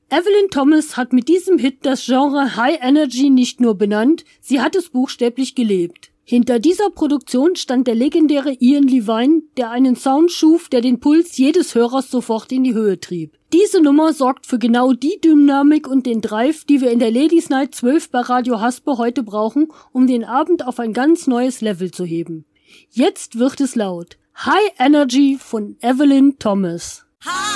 Evelyn Thomas hat mit diesem Hit das Genre High Energy nicht nur benannt, sie hat es buchstäblich gelebt. Hinter dieser Produktion stand der legendäre Ian Levine, der einen Sound schuf, der den Puls jedes Hörers sofort in die Höhe trieb. Diese Nummer sorgt für genau die Dynamik und den Drive, die wir in der Ladies Night 12 bei Radio Haspe heute brauchen, um den Abend auf ein ganz neues Level zu heben. Jetzt wird es laut. High Energy von Evelyn Thomas. Hi.